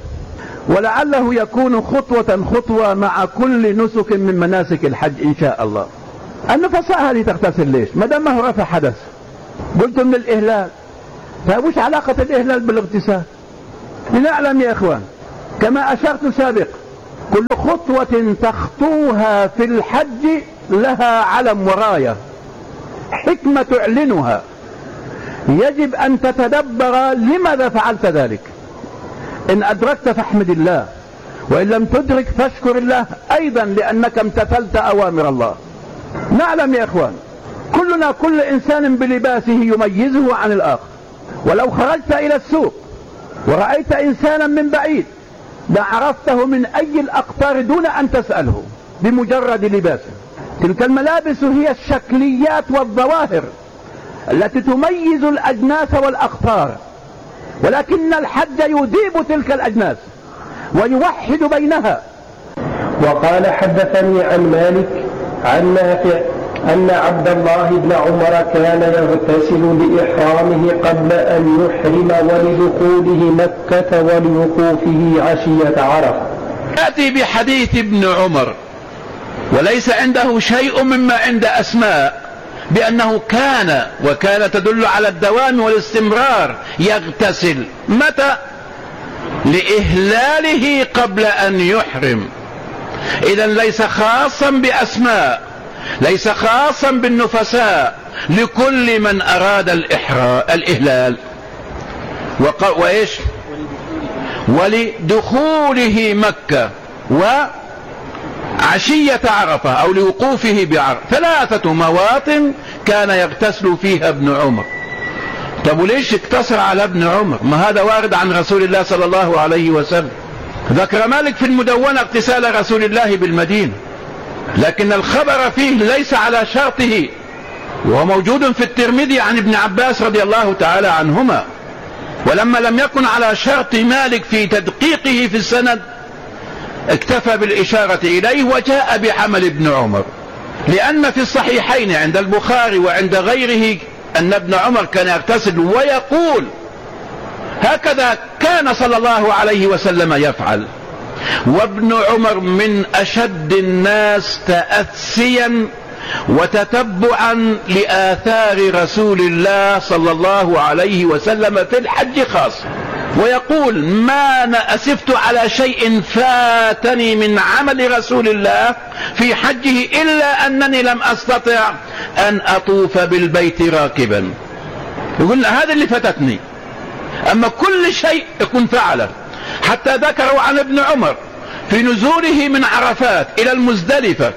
ولعله يكون خطوة خطوة مع كل نسك من مناسك الحج إن شاء الله، النفساء هذه تغتسل ليش ما دام ما هو رفع حدث؟ قلت من الإهلال. طيب وش علاقة الإهلال بالاغتسال؟ لنعلم يا إخوان كما أشرت سابقا كل خطوة تخطوها في الحج لها علم وراية، حكمة تعلنها، يجب أن تتدبر لماذا فعلت ذلك. إن أدركت فاحمد الله، وإن لم تدرك فاشكر الله أيضا لأنك امتثلت أوامر الله. نعلم يا إخوان كلنا كل إنسان بلباسه يميزه عن الآخر، ولو خرجت إلى السوق ورأيت إنسانا من بعيد لعرفته من أي الأقطار دون أن تسأله بمجرد لباسه. تلك الملابس هي الشكليات والظواهر التي تميز الأجناس والأقطار، ولكن الحج يذيب تلك الأجناس ويوحد بينها. وقال حدثني عن مالك عن نافع أن عبد الله بن عمر كان يغتسل لإحرامه قبل أن يحرم ولدخوله مكة ولوقوفه عشية عرفة. يأتي بحديث ابن عمر وليس عنده شيء مما عند أسماء بأنه كان، وكان تدل على الدوام والاستمرار، يغتسل متى؟ لإهلاله قبل أن يحرم. إذن ليس خاصا بأسماء، ليس خاصا بالنفساء، لكل من أراد الإهلال. وإيش؟ ولدخوله مكة وعشية عرفة أو لوقوفه بعرفة، ثلاثة مواطن كان يغتسل فيها ابن عمر. طب وليش اقتصر على ابن عمر؟ ما هذا وارد عن رسول الله صلى الله عليه وسلم. ذكر مالك في المدونة اغتسال رسول الله بالمدينة، لكن الخبر فيه ليس على شرطه، وهو موجود في الترمذي عن ابن عباس رضي الله تعالى عنهما. ولما لم يكن على شرط مالك في تدقيقه في السند اكتفى بالإشارة إليه وجاء بعمل ابن عمر، لأن في الصحيحين عند البخاري وعند غيره أن ابن عمر كان يغتسل ويقول هكذا كان صلى الله عليه وسلم يفعل. وابن عمر من أشد الناس تأسيا وتتبعا لآثار رسول الله صلى الله عليه وسلم في الحج خاصة، ويقول ما أنا أسفت على شيء فاتني من عمل رسول الله في حجه إلا أنني لم أستطع أن أطوف بالبيت راكبا. يقول هذا اللي فاتتني، أما كل شيء يكون فعله. حتى ذكروا عن ابن عمر في نزوله من عرفات إلى المزدلفة،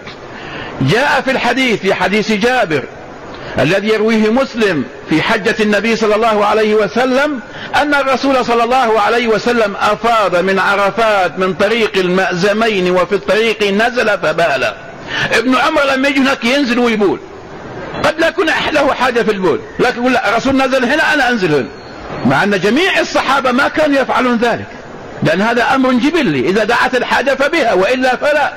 جاء في الحديث في حديث جابر الذي يرويه مسلم في حجة النبي صلى الله عليه وسلم أن الرسول صلى الله عليه وسلم أفاض من عرفات من طريق المأزمين وفي الطريق نزل فبال. ابن عمر لما يجي هناك ينزل ويبول، قد لا يكون له حاجة في البول، لكن يقول لا الرسول نزل هنا أنا أنزل هنا، مع أن جميع الصحابة ما كانوا يفعلون ذلك، لأن هذا أمر جبلي، إذا دعت الحاجة فبها وإلا فلا.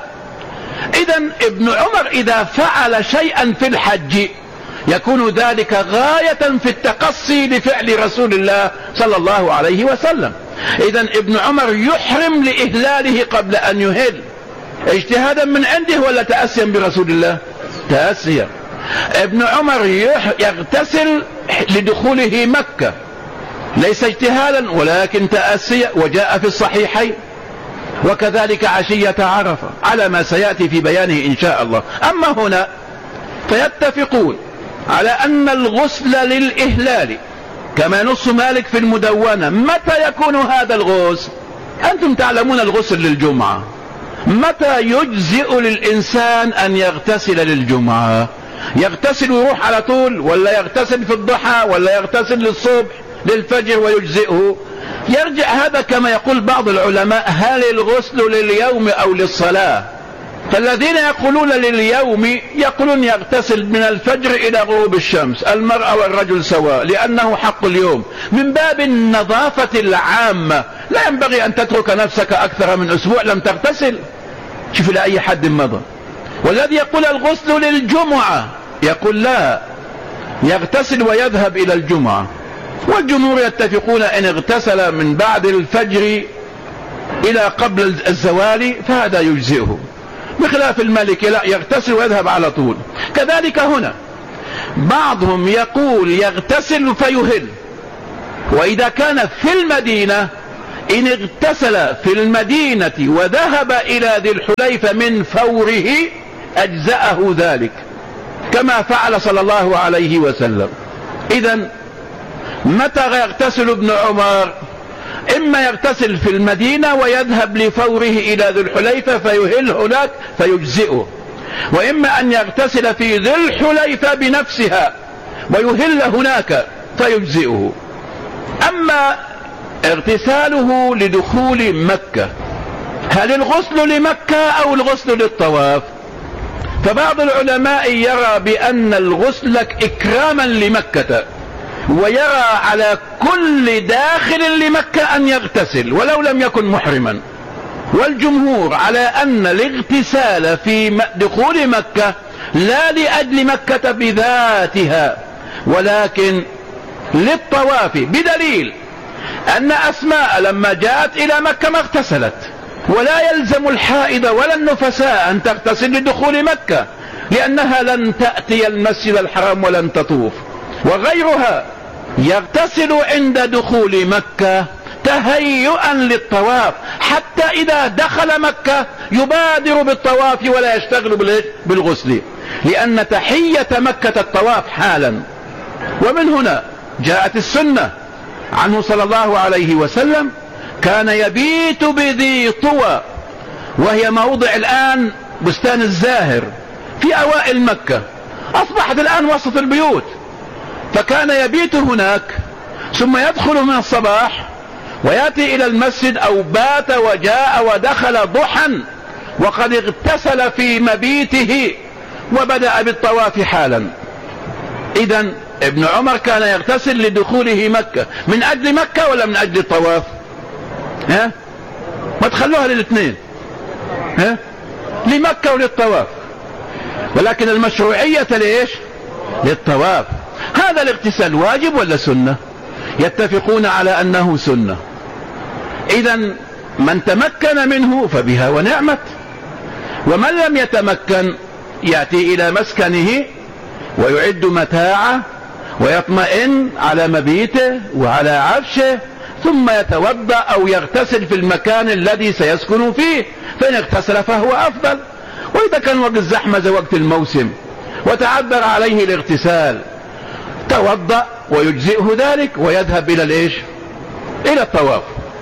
إذن ابن عمر إذا فعل شيئا في الحج يكون ذلك غاية في التقصي لفعل رسول الله صلى الله عليه وسلم. إذن ابن عمر يحرم لإهلاله قبل أن يهل، اجتهادا من عنده ولا تأسيا برسول الله؟ تأسيا. ابن عمر يغتسل لدخوله مكة، ليس اجتهادا ولكن تأسيا، وجاء في الصحيحين. وكذلك عشية عرفة على ما سيأتي في بيانه إن شاء الله. أما هنا فيتفقون على أن الغسل للإهلال كما نص مالك في المدونة. متى يكون هذا الغسل؟ أنتم تعلمون الغسل للجمعة. متى يجزئ للإنسان أن يغتسل للجمعة؟ يغتسل ويروح على طول، ولا يغتسل في الضحى، ولا يغتسل للصبح للفجر ويجزئه؟ يرجع هذا كما يقول بعض العلماء هل الغسل لليوم أو للصلاة؟ فالذين يقولون لليوم يقولون يغتسل من الفجر إلى غروب الشمس، المرأة والرجل سواء، لأنه حق اليوم من باب النظافة العامة. لا ينبغي أن تترك نفسك أكثر من أسبوع لم تغتسل، شوف لأي حد مضى. والذي يقول الغسل للجمعة يقول لا، يغتسل ويذهب إلى الجمعة. والجمهور يتفقون إن اغتسل من بعد الفجر إلى قبل الزوال فهذا يجزئه. بخلاف المالكي لا، يغتسل ويذهب على طول. كذلك هنا بعضهم يقول يغتسل فيهل، وإذا كان في المدينة إن اغتسل في المدينة وذهب إلى ذي الحليفة من فوره أجزأه ذلك كما فعل صلى الله عليه وسلم. إذن متى يغتسل ابن عمر؟ إما يغتسل في المدينة ويذهب لفوره إلى ذي الحليفة فيهل هناك فيجزئه، وإما أن يغتسل في ذي الحليفة بنفسها ويهل هناك فيجزئه. أما اغتساله لدخول مكة، هل الغسل لمكة أو الغسل للطواف؟ فبعض العلماء يرى بأن الغسل إكراما لمكة، ويرى على كل داخل لمكة أن يغتسل ولو لم يكن محرما. والجمهور على أن الاغتسال في دخول مكة لا لأجل مكة بذاتها ولكن للطواف، بدليل أن أسماء لما جاءت إلى مكة ما اغتسلت، ولا يلزم الحائض ولا النفساء أن تغتسل لدخول مكة لأنها لن تأتي المسجد الحرام ولن تطوف. وغيرها يغتسل عند دخول مكة تهيئا للطواف، حتى إذا دخل مكة يبادر بالطواف ولا يشتغل بالغسل، لأن تحية مكة الطواف حالا. ومن هنا جاءت السنة عنه صلى الله عليه وسلم كان يبيت بذي طوى، وهي موضع الآن بستان الزاهر في أوائل مكة، أصبحت الآن وسط البيوت، فكان يبيت هناك ثم يدخل من الصباح ويأتي إلى المسجد أو بات وجاء ودخل ضحى وقد اغتسل في مبيته وبدأ بالطواف حالا. إذن ابن عمر كان يغتسل لدخوله مكة من أجل مكة ولا من أجل الطواف؟ ها؟ ما تخلوها للاثنين، ها؟ لمكة وللطواف، ولكن المشروعية لإيش؟ للطواف. هذا الاغتسال واجب ولا سنة؟ يتفقون على أنه سنة. إذن من تمكن منه فبها ونعمت، ومن لم يتمكن يأتي إلى مسكنه ويعد متاعه ويطمئن على مبيته وعلى عفشه، ثم يتوضأ أو يغتسل في المكان الذي سيسكن فيه، فإن اغتسل فهو أفضل. وإذا كان وقت الزحمة زي وقت الموسم وتعذر عليه الاغتسال توضأ ويجزئه ذلك ويذهب إلى الإيش؟ إلى الطواف.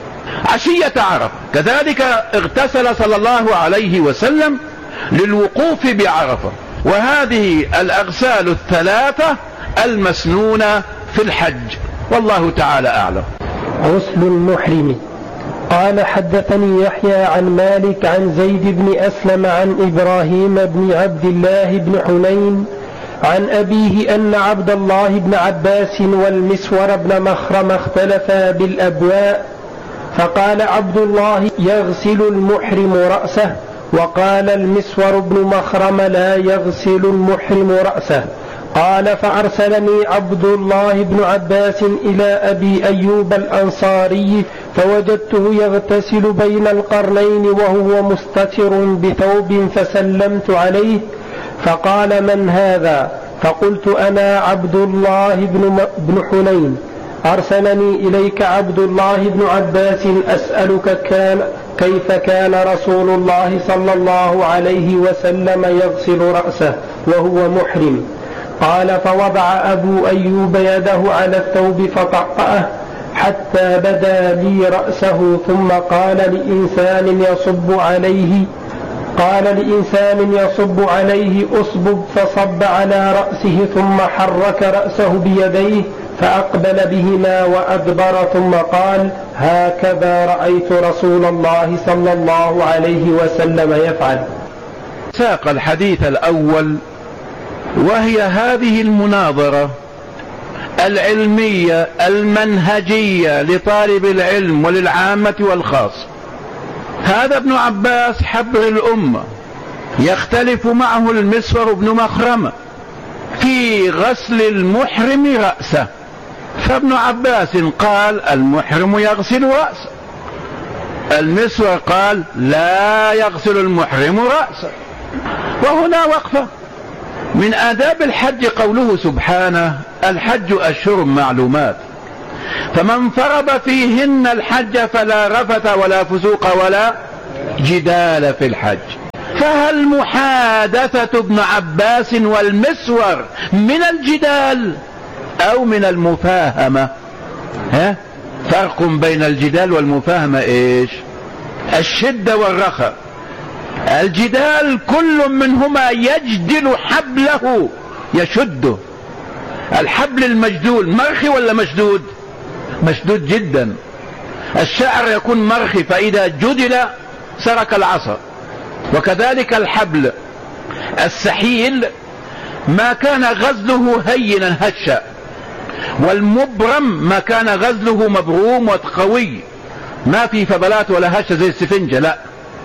عشية عرفة كذلك اغتسل صلى الله عليه وسلم للوقوف بعرفة، وهذه الأغسال الثلاثة المسنونة في الحج، والله تعالى أعلم. غسل المحرم. قال حدثني يحيى عن مالك عن زيد بن أسلم عن إبراهيم بن عبد الله بن حنين عن أبيه أن عبد الله بن عباس والمسور بن مخرم اختلفا بالأبواء، فقال عبد الله يغسل المحرم رأسه، وقال المسور بن مخرم لا يغسل المحرم رأسه. قال فأرسلني عبد الله بن عباس إلى أبي أيوب الأنصاري فوجدته يغتسل بين القرنين وهو مستتر بثوب، فسلمت عليه فقال من هذا؟ فقلت أنا عبد الله بن حنين، أرسلني إليك عبد الله بن عباس أسألك كان كيف كان رسول الله صلى الله عليه وسلم يغسل رأسه وهو محرم؟ قال فوضع أبو أيوب يده على الثوب فطأه حتى بدا لي رأسه، ثم قال لإنسان يصب عليه قال لإنسان يصب عليه أصبب، فصب على رأسه ثم حرك رأسه بيديه فأقبل بهما وأدبر، ثم قال هكذا رأيت رسول الله صلى الله عليه وسلم يفعل. ساق الحديث الأول وهي هذه المناظرة العلمية المنهجية لطالب العلم وللعامة والخاص. هذا ابن عباس حبر الأمة يختلف معه المسور بن مخرمة في غسل المحرم رأسه، فابن عباس قال المحرم يغسل رأسه، المسور قال لا يغسل المحرم رأسه. وهنا وقفة. من آداب الحج قوله سبحانه الحج أشهر معلومات فمن فرض فيهن الحج فلا رفث ولا فسوق ولا جدال في الحج. فهل محادثة ابن عباس والمسور من الجدال أو من المفاهمة؟ ها؟ فرق بين الجدال والمفاهمة إيش؟ الشدة والرخاء. الجدال كل منهما يجدل حبله يشده. الحبل المجدول مرخي ولا مشدود؟ مشدود جدا. الشعر يكون مرخي فإذا جدل سرك العصا. وكذلك الحبل السحيل ما كان غزله هينا هشا، والمبرم ما كان غزله مبروم وقوي ما في فبلات ولا هشة زي السفنجة، لا.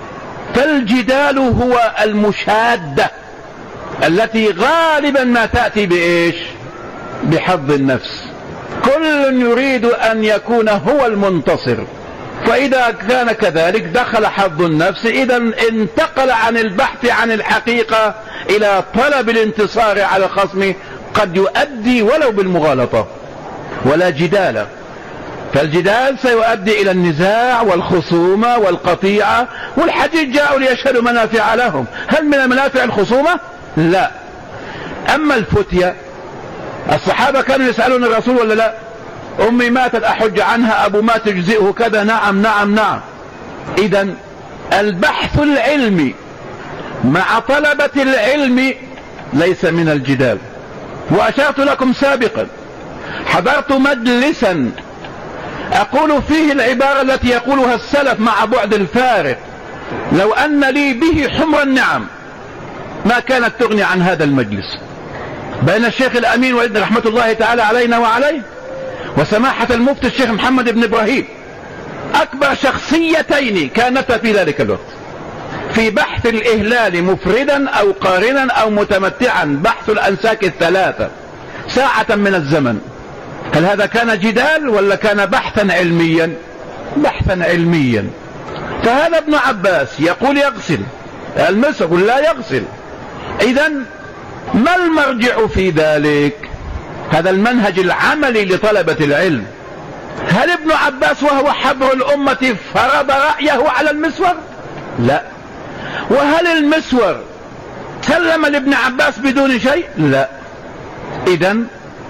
فالجدال هو المشادة التي غالبا ما تأتي بإيش؟ بحظ النفس. كل يريد أن يكون هو المنتصر، فإذا كان كذلك دخل حظ النفس، إذا انتقل عن البحث عن الحقيقة إلى طلب الانتصار على الخصم، قد يؤدي ولو بالمغالطة. ولا جدال، فالجدال سيؤدي إلى النزاع والخصومة والقطيعة، والحديث جاءوا ليشهدوا منافع لهم. هل من المنافع الخصومة؟ لا. أما الفتية، الصحابة كانوا يسألون الرسول ولا لا؟ أمي ماتت أحج عنها، أبو ما تجزئه كذا، نعم نعم نعم. إذن البحث العلمي مع طلبة العلم ليس من الجدال. وأشرت لكم سابقا، حضرت مجلسا أقول فيه العبارة التي يقولها السلف مع بعد الفارق: لو أن لي به حمر النعم ما كانت تغني عن هذا المجلس، بين الشيخ الأمين ولد رحمة الله تعالى علينا وعليه وسماحة المفتي الشيخ محمد بن إبراهيم، أكبر شخصيتين كانتا في ذلك الوقت في بحث الإهلال مفردا أو قارنا أو متمتعا، بحث الأنساك الثلاثة، ساعة من الزمن. هل هذا كان جدال ولا كان بحثا علميا؟ بحثا علميا. فهذا ابن عباس يقول يغسل، المسح يقول لا يغسل. إذن ما المرجع في ذلك؟ هذا المنهج العملي لطلبة العلم. هل ابن عباس وهو حبر الأمة فرض رأيه على المسور؟ لا. وهل المسور سلم لابن عباس بدون شيء؟ لا. إذن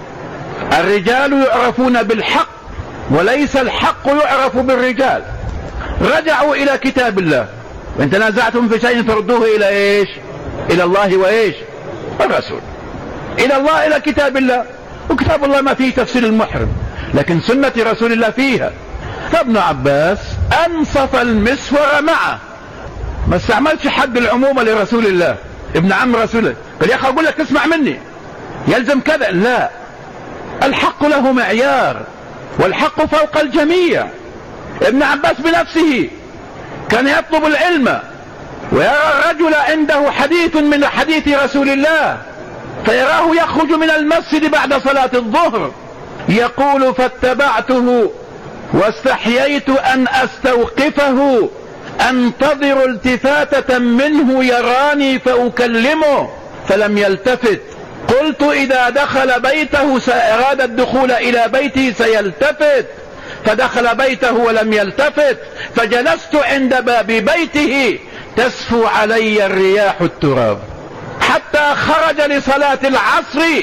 الرجال يعرفون بالحق وليس الحق يعرف بالرجال. رجعوا إلى كتاب الله، وإن تنازعتم في شيء فردوه إلى إيش؟ إلى الله وإيش؟ الرسول. إلى الله، إلى كتاب الله. وكتاب الله ما فيه تفسير المحرم، لكن سنة رسول الله فيها. فابن عباس أنصف المسور معه، ما استعملش حد العمومة لرسول الله، ابن عم رسول الله. قال يا أخي أقول لك اسمع مني يلزم كذا، لا. الحق له معيار، والحق فوق الجميع. ابن عباس بنفسه كان يطلب العلم ويرى الرجل عنده حديث من حديث رسول الله فيراه يخرج من المسجد بعد صلاة الظهر، يقول فاتبعته واستحييت أن أستوقفه أنتظر التفاتة منه يراني فأكلمه فلم يلتفت. قلت إذا دخل بيته أراد الدخول إلى بيته سيلتفت، فدخل بيته ولم يلتفت، فجلست عند باب بيته تسفو علي الرياح التراب حتى خرج لصلاة العصر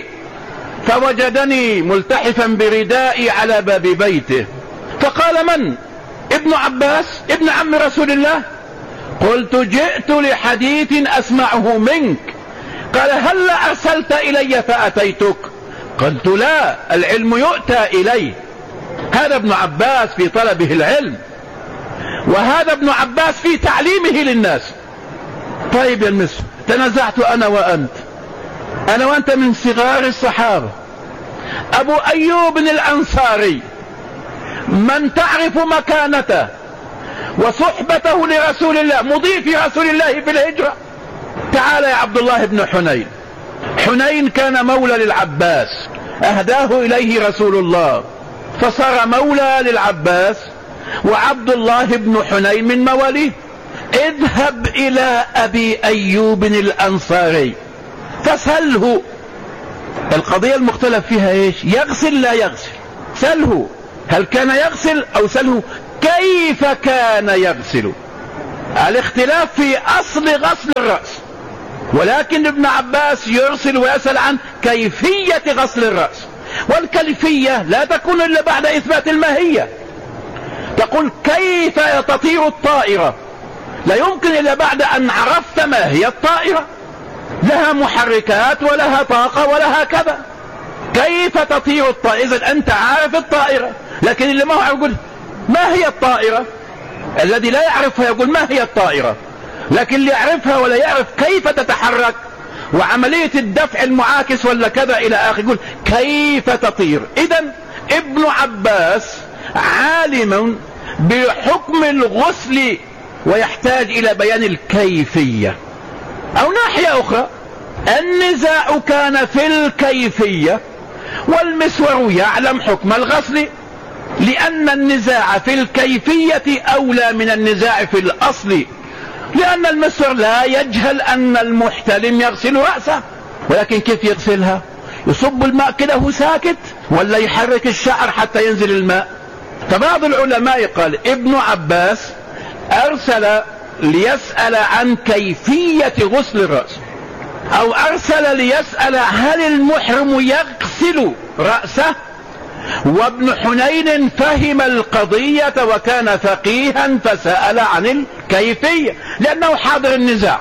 فوجدني ملتحفا بردائي على باب بيته. فقال من؟ ابن عباس ابن عم رسول الله. قلت جئت لحديث أسمعه منك. قال هل أرسلت إلي فأتيتك؟ قلت لا، العلم يؤتى إليه. هذا ابن عباس في طلبه العلم، وهذا ابن عباس في تعليمه للناس. طيب يا المسلم، تنازعت أنا وأنت، أنا وأنت من صغار الصحابة. أبو أيوب الأنصاري من تعرف مكانته وصحبته لرسول الله، مضيف رسول الله في الهجرة. تعال يا عبد الله بن حنين. حنين كان مولى للعباس، أهداه إليه رسول الله، فصار مولى للعباس وعبد الله بن حنين من مواليه. اذهب إلى أبي أيوب الأنصاري فسأله. القضية المختلف فيها إيش؟ يغسل لا يغسل. سأله هل كان يغسل أو سأله كيف كان يغسل. الاختلاف في أصل غسل الرأس، ولكن ابن عباس يرسل ويسأل عن كيفية غسل الرأس، والكيفية لا تكون إلا بعد إثبات الماهية. تقول كيف تطير الطائرة، لا يمكن إلا بعد أن عرفت ما هي الطائرة، لها محركات ولها طاقة ولها كذا. كيف تطير الطائرة؟ إذا أنت عارف الطائرة، لكن اللي ما هو يقول ما هي الطائرة، الذي لا يعرفها يقول ما هي الطائرة، لكن اللي يعرفها ولا يعرف كيف تتحرك وعملية الدفع المعاكس ولا كذا إلى آخر يقول كيف تطير. إذن ابن عباس عالم بحكم الغسل ويحتاج إلى بيان الكيفية. أو ناحية أخرى النزاع كان في الكيفية، والمسور يعلم حكم الغسل، لأن النزاع في الكيفية أولى من النزاع في الأصل، لأن المسور لا يجهل أن المحتلم يغسل رأسه، ولكن كيف يغسلها؟ يصب الماء كده وهو ساكت ولا يحرك الشعر حتى ينزل الماء؟ فبعض العلماء قال ابن عباس أرسل ليسأل عن كيفية غسل الرأس، أو أرسل ليسأل هل المحرم يغسل رأسه. وابن حنين فهم القضية وكان فقيها فسأل عن الكيفية لأنه حاضر النزاع.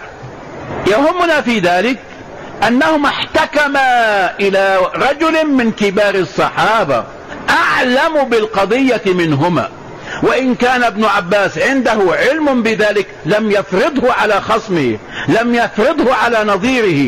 يهمنا في ذلك أنهما احتكما إلى رجل من كبار الصحابة أعلم بالقضية منهما، وإن كان ابن عباس عنده علم بذلك لم يفرضه على خصمه، لم يفرضه على نظيره،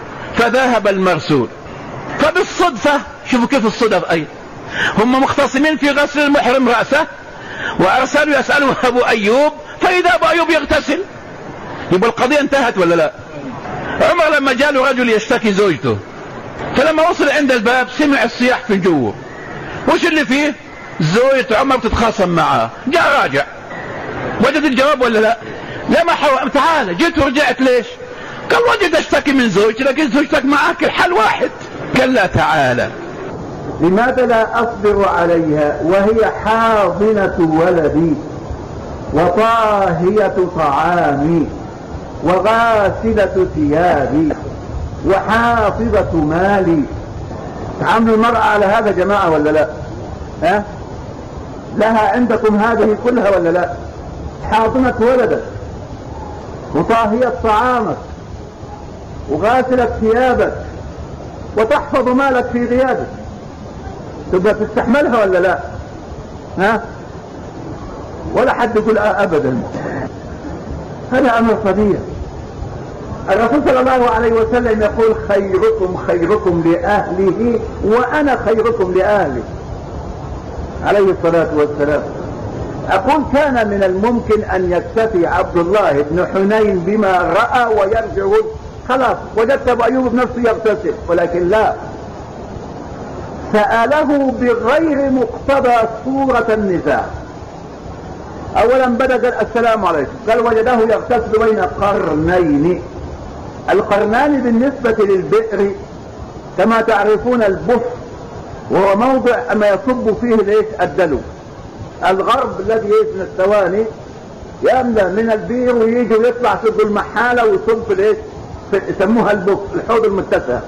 فذهب المرسول. فبالصدفة شوفوا كيف الصدف أيضا، هم مختصمين في غسل المحرم رأسه، وأرسلوا يسألوا أبو أيوب، فإذا أبو أيوب يغتسل، يبقى القضية انتهت ولا لا؟ عمر لما جاء رجل يشتكي زوجته، فلما وصل عند الباب سمع الصياح في جوه، وش اللي فيه؟ زوجة عمر بتتخاصم معاه. جاء راجع وجد الجواب ولا لا؟ لما حو... تعال جيت ورجعت ليش؟ قال وجد اشتكي من زوجتي لكن زوجتك معك الحل واحد. قال لا تعالى لماذا لا أصبر عليها وهي حاضنة ولدي وطاهية طعامي وغاسلة ثيابي وحافظة مالي؟ تعاملوا المرأة على هذا جماعة ولا لا؟ ها؟ لها عندكم هذه كلها ولا لا؟ حاضنة ولدك وطاهية طعامك وغاسلة ثيابك وتحفظ مالك في غيابك، تبقى تستحملها ولا لا؟ ها؟ ولا حد يقول آه أبدا. هذا أمر طبيعي. الرسول صلى الله عليه وسلم يقول خيركم خيركم لأهله وأنا خيركم لأهلي عليه الصلاة والسلام. أقول كان من الممكن أن يكتفي عبد الله بن حنين بما رأى ويرجع، خلاص وجدت أبو أيوب بنفسه يغتسل، ولكن لا، سأله بغير مقتضى صورة النزاع. أولا بدأ قال السلام عليكم، قال وجده يغتسل بين قرنين. القرنان بالنسبة للبئر كما تعرفون البف، وهو موضع أما يصب فيه ليش الدلو. الغرب الذي من الثواني يملأ من البير ويجي ويطلع في المحالة ويصب ليش يسموها البف، الحوض المتسع.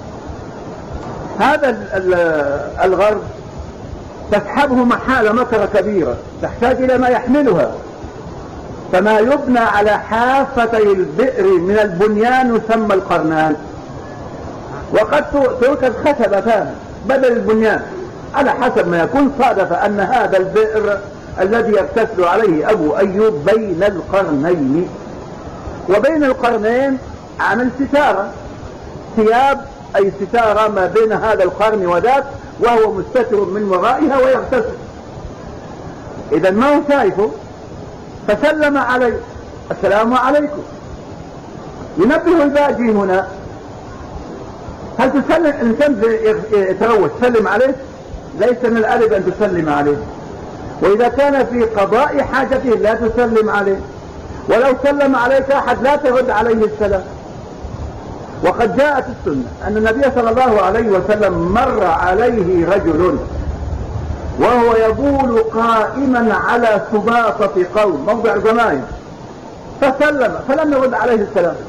هذا الغرب تسحبه محالة مكرة كبيرة تحتاج إلى ما يحملها، فما يبنى على حافتي البئر من البنيان يسمى القرنان، وقد توكد خشبتان بدل البنيان على حسب ما يكون. صادف أن هذا البئر الذي يغتسل عليه أبو أيوب بين القرنين، وبين القرنين عمل ستارة، ثياب أي ستارة ما بين هذا القرن وذاك، وهو مستتر من ورائها ويغتسل. إذا ما هو شايفه، فسلم عليه السلام عليكم. ينبه الباجي هنا، هل تسلم الإنسان يتروش تسلم عليه؟ ليس من الأدب أن تسلم عليه، وإذا كان في قضاء حاجته لا تسلم عليه، ولو سلم عليك أحد لا ترد عليه السلام. وقد جاءت السنة أن النبي صلى الله عليه وسلم مر عليه رجل وهو يبول قائما على سباطة قوم موضع جماعة، فسلم فلم يرد عليه السلام.